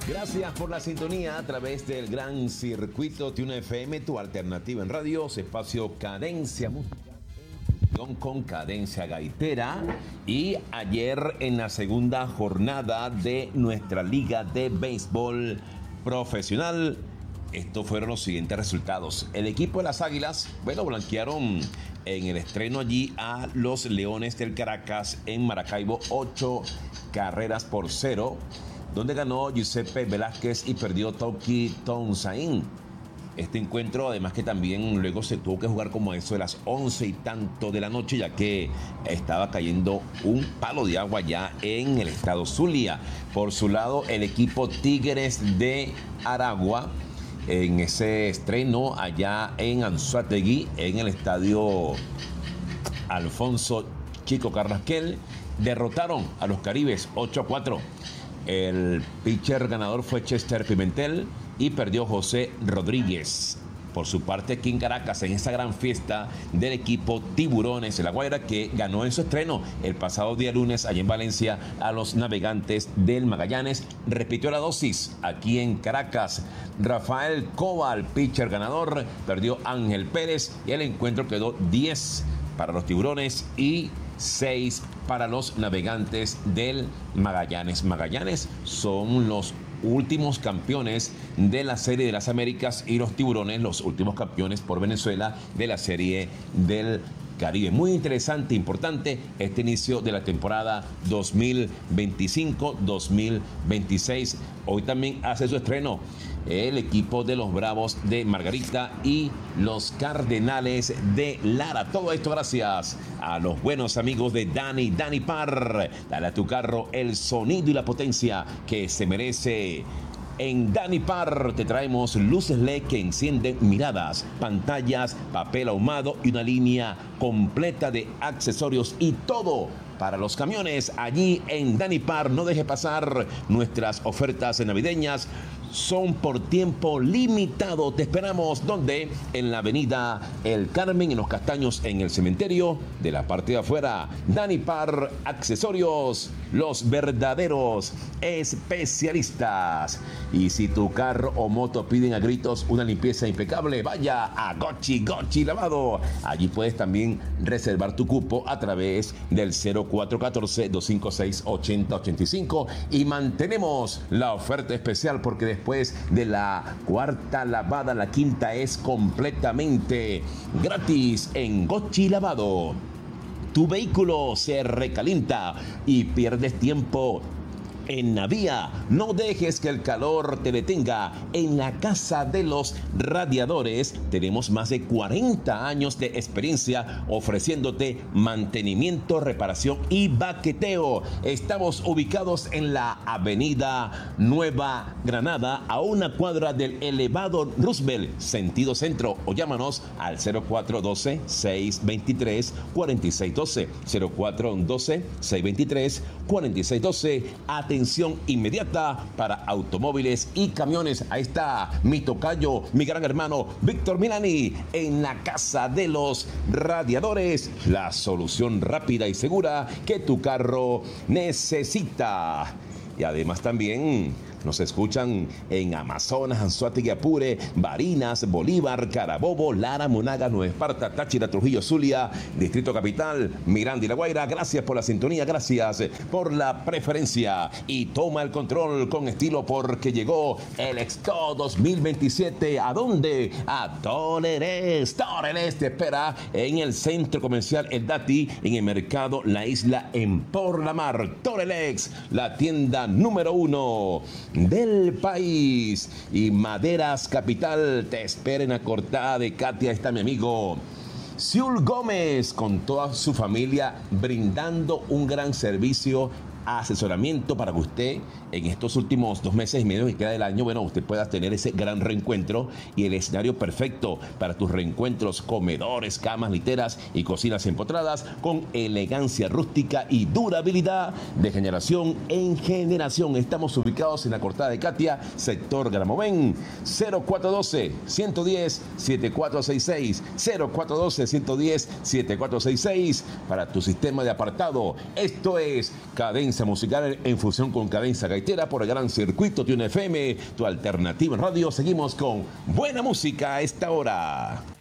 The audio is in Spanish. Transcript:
Gracias por la sintonía a través del gran circuito de una FM, tu alternativa en radios, espacio Cadencia Música en fusión con Cadencia Gaitera. Y ayer en la segunda jornada de nuestra liga de béisbol profesional, estos fueron los siguientes resultados. El equipo de las Águilas, blanquearon en el estreno allí a los Leones del Caracas en Maracaibo 8-0, donde ganó Giuseppe Velázquez y perdió Tauki Tonsain. Este encuentro, además que también luego se tuvo que jugar como eso de las 11 y tanto de la noche, ya que estaba cayendo un palo de agua ya en el estado Zulia. Por su lado, el equipo Tigres de Aragua, en ese estreno allá en Anzoátegui, en el estadio Alfonso Chico Carrasquel, derrotaron a los Caribes 8-4. El pitcher ganador fue Chester Pimentel y perdió José Rodríguez. Por su parte, aquí en Caracas, en esta gran fiesta del equipo Tiburones de La Guaira, que ganó en su estreno el pasado día lunes allá en Valencia a los Navegantes del Magallanes, repitió la dosis aquí en Caracas. Rafael Cobal, pitcher ganador, perdió Ángel Pérez y el encuentro quedó 10 para los Tiburones y 6 para los Navegantes del Magallanes. Magallanes son los últimos campeones de la Serie de las Américas y los Tiburones los últimos campeones por Venezuela de la Serie del Caribe. Muy interesante, importante este inicio de la temporada 2025-2026. Hoy también hace su estreno el equipo de los Bravos de Margarita y los Cardenales de Lara. Todo esto gracias a los buenos amigos de Dani Par. Dale a tu carro el sonido y la potencia que se merece. En Dani Par te traemos luces LED que encienden miradas, pantallas, papel ahumado y una línea completa de accesorios y todo para los camiones. Allí en Dani Par, no deje pasar nuestras ofertas navideñas. Son por tiempo limitado. Te esperamos, ¿dónde? En la avenida El Carmen, en Los Castaños, en el cementerio de la parte de afuera. Dani Par Accesorios, los verdaderos especialistas. Y si tu carro o moto piden a gritos una limpieza impecable, vaya a Gochi Lavado. Allí puedes también reservar tu cupo a través del 0414-256-8085. Y mantenemos la oferta especial porque después de la cuarta lavada, la quinta es completamente gratis en Gochi Lavado. Tu vehículo se recalienta y pierdes tiempo en la vía. No dejes que el calor te detenga. En la Casa de los Radiadores tenemos más de 40 años de experiencia ofreciéndote mantenimiento, reparación y baqueteo. Estamos ubicados en la avenida Nueva Granada, a una cuadra del elevado Roosevelt, sentido centro, o llámanos al 0412-623-4612, 0412-623-4612. Atención inmediata para automóviles y camiones. Ahí está mi tocayo, mi gran hermano Víctor Milani, en la Casa de los Radiadores. La solución rápida y segura que tu carro necesita. Y además también nos escuchan en Amazonas, Anzoátegui, Apure, Barinas, Bolívar, Carabobo, Lara, Monaga, Nueva Esparta, Táchira, Trujillo, Zulia, Distrito Capital, Miranda y La Guaira. Gracias por la sintonía, gracias por la preferencia. Y toma el control con estilo porque llegó el Expo 2027. ¿A dónde? A Toreles. Toreles te espera en el Centro Comercial El Dati, en el Mercado La Isla, en Por la Mar. Toreles, la tienda número 1 del país. Y Maderas Capital te espera en la cortada de Katia. Está mi amigo Siul Gómez con toda su familia brindando un gran servicio, asesoramiento para que usted en estos últimos 2 meses y medio que queda del año, usted pueda tener ese gran reencuentro y el escenario perfecto para tus reencuentros: comedores, camas, literas y cocinas empotradas con elegancia rústica y durabilidad de generación en generación. Estamos ubicados en la cortada de Katia, sector Gramovén, 0412-110-7466, 0412-110-7466 para tu sistema de apartado. Esto es Cadencia Cadencia musical en fusión con Cadencia gaitera por el gran circuito Tune FM, tu alternativa en radio. Seguimos con buena música a esta hora.